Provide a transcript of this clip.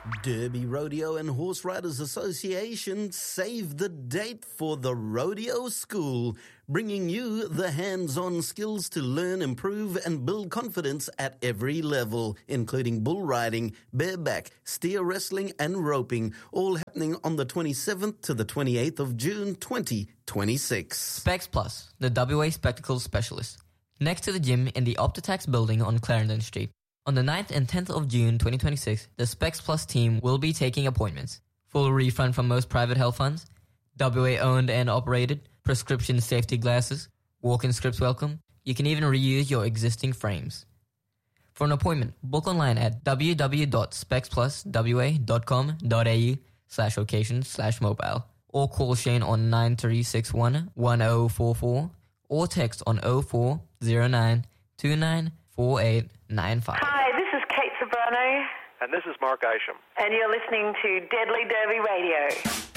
Derby Rodeo and Horse Riders Association save the date for the Rodeo School, bringing you the hands-on skills to learn, improve and build confidence at every level, including bull riding, bareback, steer wrestling and roping, all happening on the 27th to the 28th of June 2026. Specs Plus, the WA Spectacles Specialist, next to the gym in the Optitax building on Clarendon Street. On the 9th and 10th of June 2026, the Specs Plus team will be taking appointments. Full refund from most private health funds, WA owned and operated, prescription safety glasses, walk-in scripts welcome. You can even reuse your existing frames. For an appointment, book online at www.specspluswa.com.au/location/mobile or call Shane on 9361 1044 or text on 0409 294895. Hi, this is Kate Sobrano. And this is Mark Isham. And you're listening to Deadly Derby Radio.